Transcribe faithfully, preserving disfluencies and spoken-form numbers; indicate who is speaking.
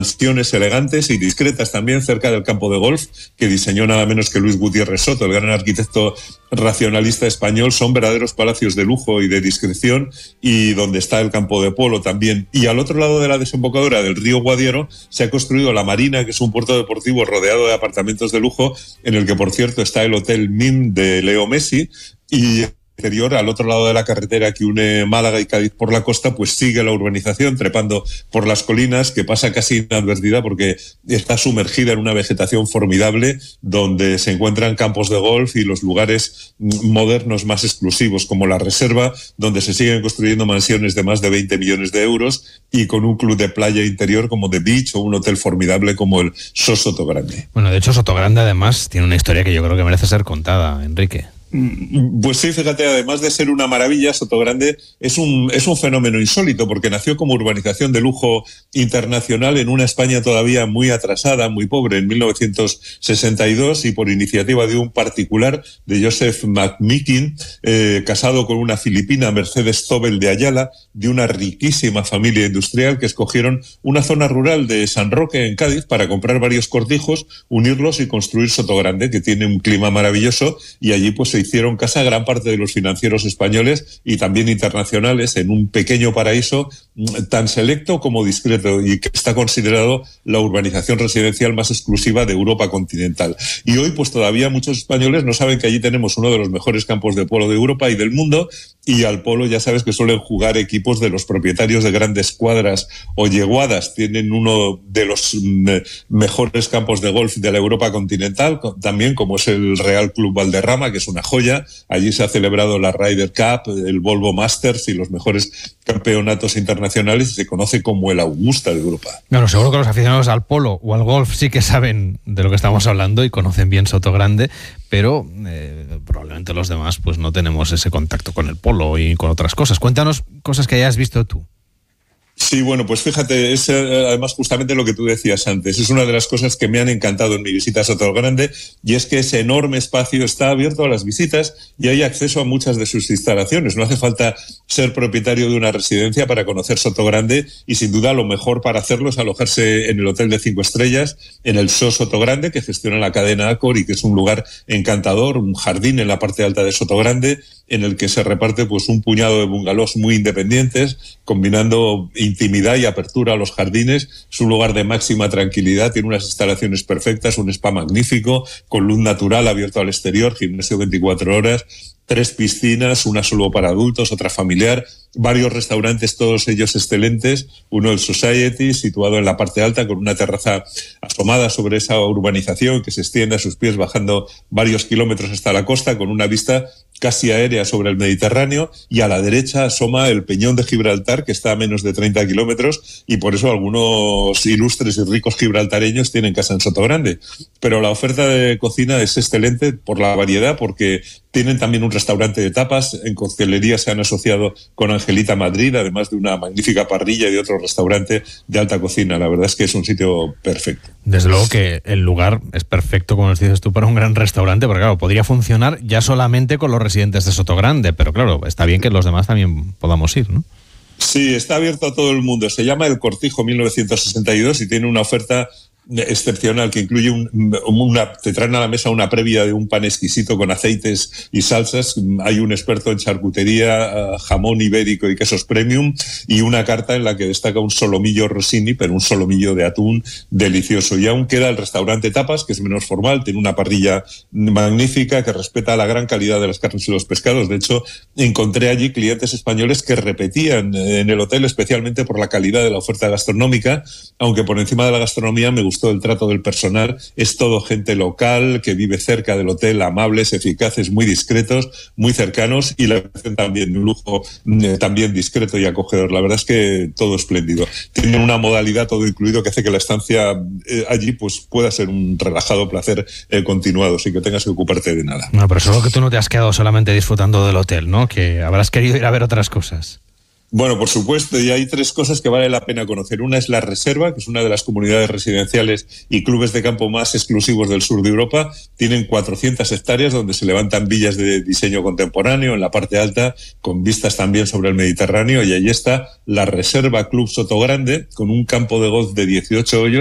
Speaker 1: mansiones elegantes y discretas también cerca del campo de golf que diseñó nada menos que Luis Gutiérrez Soto, el gran arquitecto racionalista español. Son verdaderos palacios de lujo y de discreción, y donde está el campo de polo también. Y al otro lado de la desembocadura del río Guadiaro se ha construido la Marina, que es un puerto deportivo rodeado de apartamentos de lujo, en el que, por cierto, está el Hotel M I M de Leo Messi. Y exterior, al otro lado de la carretera que une Málaga y Cádiz por la costa, pues sigue la urbanización trepando por las colinas, que pasa casi inadvertida porque está sumergida en una vegetación formidable, donde se encuentran campos de golf y los lugares modernos más exclusivos, como la Reserva, donde se siguen construyendo mansiones de más de veinte millones de euros, y con un club de playa interior como The Beach, o un hotel formidable como el S O S Sotogrande.
Speaker 2: Bueno, de hecho Sotogrande además tiene una historia que yo creo que merece ser contada, Enrique.
Speaker 1: Pues sí, fíjate, además de ser una maravilla, Sotogrande es un, es un fenómeno insólito, porque nació como urbanización de lujo internacional en una España todavía muy atrasada, muy pobre, en mil novecientos sesenta y dos, y por iniciativa de un particular, de Joseph McMeekin, eh, casado con una filipina, Mercedes Zobel de Ayala, de una riquísima familia industrial, que escogieron una zona rural de San Roque, en Cádiz, para comprar varios cortijos, unirlos y construir Sotogrande, que tiene un clima maravilloso, y allí pues se hicieron casa gran parte de los financieros españoles y también internacionales, en un pequeño paraíso tan selecto como discreto, y que está considerado la urbanización residencial más exclusiva de Europa continental. Y hoy pues todavía muchos españoles no saben que allí tenemos uno de los mejores campos de polo de Europa y del mundo, y al polo ya sabes que suelen jugar equipos de los propietarios de grandes cuadras o yeguadas. Tienen uno de los mejores campos de golf de la Europa continental, también, como es el Real Club Valderrama, que es una joya. Allí se ha celebrado la Ryder Cup, el Volvo Masters y los mejores campeonatos internacionales, y se conoce como el Augusta de Europa.
Speaker 2: Bueno, seguro que los aficionados al polo o al golf sí que saben de lo que estamos hablando y conocen bien Sotogrande, pero eh, probablemente los demás pues no tenemos ese contacto con el polo y con otras cosas. Cuéntanos cosas que hayas visto tú.
Speaker 1: Sí, bueno, pues fíjate, es eh, además justamente lo que tú decías antes. Es una de las cosas que me han encantado en mi visita a Sotogrande, y es que ese enorme espacio está abierto a las visitas y hay acceso a muchas de sus instalaciones. No hace falta ser propietario de una residencia para conocer Sotogrande, y sin duda lo mejor para hacerlo es alojarse en el hotel de cinco estrellas, en el S O S Sotogrande, que gestiona la cadena Accor, y que es un lugar encantador, un jardín en la parte alta de Sotogrande, en el que se reparte pues un puñado de bungalows muy independientes, combinando intimidad y apertura a los jardines. Es un lugar de máxima tranquilidad, tiene unas instalaciones perfectas, un spa magnífico, con luz natural abierto al exterior, gimnasio veinticuatro horas, tres piscinas, una solo para adultos, otra familiar, varios restaurantes, todos ellos excelentes, uno el Society, situado en la parte alta, con una terraza asomada sobre esa urbanización que se extiende a sus pies bajando varios kilómetros hasta la costa, con una vista casi aérea sobre el Mediterráneo, y a la derecha asoma el Peñón de Gibraltar, que está a menos de treinta kilómetros, y por eso algunos ilustres y ricos gibraltareños tienen casa en Sotogrande. Pero la oferta de cocina es excelente por la variedad, porque tienen también un restaurante de tapas, en coctelería se han asociado con Angelita Madrid, además de una magnífica parrilla y otro restaurante de alta cocina. La verdad es que es un sitio perfecto.
Speaker 2: Desde luego que el lugar es perfecto, como nos dices tú, para un gran restaurante, porque claro, podría funcionar ya solamente con los residentes de Sotogrande, pero claro, está bien que los demás también podamos ir, ¿no?
Speaker 1: Sí, está abierto a todo el mundo. Se llama El Cortijo mil novecientos sesenta y dos y tiene una oferta excepcional que incluye un, una, te traen a la mesa una previa de un pan exquisito con aceites y salsas. Hay un experto en charcutería, jamón ibérico y quesos premium, y una carta en la que destaca un solomillo Rossini, pero un solomillo de atún delicioso. Y aún queda el restaurante Tapas, que es menos formal, tiene una parrilla magnífica que respeta la gran calidad de las carnes y los pescados. De hecho, encontré allí clientes españoles que repetían en el hotel, especialmente por la calidad de la oferta gastronómica, aunque por encima de la gastronomía me gustó el trato del personal. Es todo gente local que vive cerca del hotel, amables, eficaces, muy discretos, muy cercanos, y la atención también, un lujo eh, también discreto y acogedor. La verdad es que todo espléndido. Tienen una modalidad todo incluido que hace que la estancia eh, allí pues pueda ser un relajado placer eh, continuado, sin que tengas que ocuparte de nada.
Speaker 2: No, pero solo que tú no te has quedado solamente disfrutando del hotel, ¿no? Que habrás querido ir a ver otras cosas.
Speaker 1: Bueno, por supuesto, y hay tres cosas que vale la pena conocer. Una es la Reserva, que es una de las comunidades residenciales y clubes de campo más exclusivos del sur de Europa. Tienen cuatrocientas hectáreas donde se levantan villas de diseño contemporáneo en la parte alta, con vistas también sobre el Mediterráneo, y allí está la Reserva Club Sotogrande, con un campo de golf de dieciocho hoyos